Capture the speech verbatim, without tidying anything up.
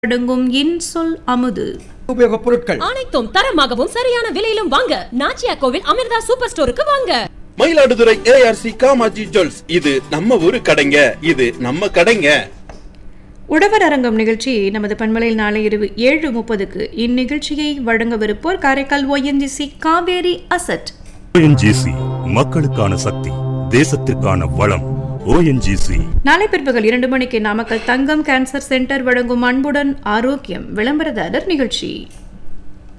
அடங்கும் இன்சொல் அமுது உபயோகப் பொருட்கள் அனைத்தும் தரமாகவும் சரியான விலையிலும் வாங்க நாச்சியா கோவில் அமிர்தா சூப்பர் ஸ்டோருக்கு வாங்க. மயிலாடுதுறை ஏஆர்சி காமாஜி ஜுவல்ஸ், இது நம்ம ஊரு கடைங்க, இது நம்ம கடைங்க. உழவர் அரங்கம் நிகழ்ச்சி நமது பண்பலையில் நாளை இரவு ஏழு முப்பதுக்கு இந்நிகழ்ச்சியை வழங்கவிருப்போர் Karaikal ONGC Kaveri asset. ONGC மக்களுக்கான சக்தி, தேசத்திற்கான வளம். ஓஎன்ஜிசி. நாளை பிற்பகல் இரண்டு மணிக்கு நாமக்கல் தங்கம் கேன்சர் சென்டர் வழங்கும் அன்புடன் ஆரோக்கியம் விளம்பரதாரர் நிகழ்ச்சி.